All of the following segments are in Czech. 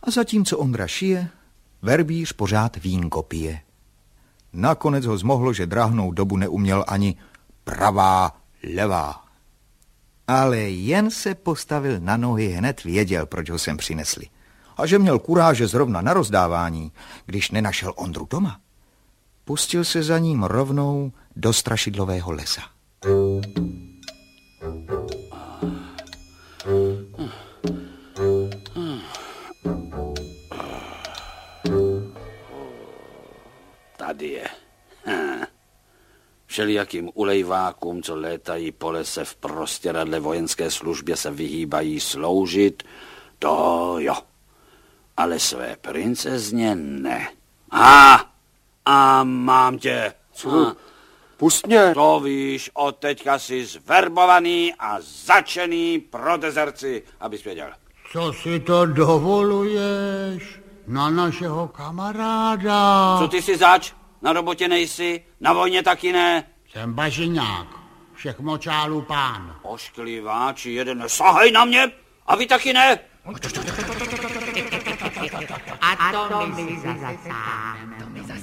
A zatímco Ondra šije, verbíř pořád vínko pije. Nakonec ho zmohlo, že drahnou dobu neuměl ani pravá, levá. Ale jen se postavil na nohy, hned věděl, proč ho sem přinesli. A že měl kuráže zrovna na rozdávání, když nenašel Ondru doma, pustil se za ním rovnou do strašidlového lesa. Tady je. Všelijakým ulejvákům, co létají po lese v prostěradle vojenské službě, se vyhýbají sloužit, to jo. Ale své princezně ne. A mám tě. Co? Pust mě. To víš, od teďka jsi zverbovaný a začený pro dezerci, abys věděl. Co si to dovoluješ na našeho kamaráda? Co ty si zač? Na robotě nejsi, na vojně taky ne. Jsem bažiňák, všech močálů pán. Oškliváči, jeden, sahej na mě, a vy taky ne. A to mi zasám.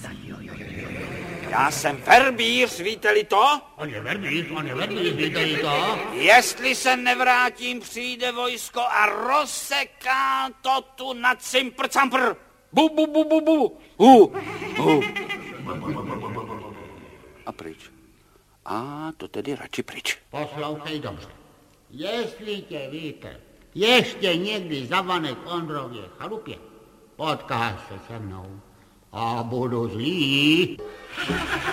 Já jsem verbíř, víte-li to? On je verbíř, víte-li to? Jestli se nevrátím, přijde vojsko a rozseká to tu na cimpr-campr. Bu, bu, bu, bu, bu. A pryč. A to tedy radši pryč. Poslouchej dobře. Jestli tě víte, ještě někdy zavane k Ondrově chalupě, potkáš se se mnou a budu zlý.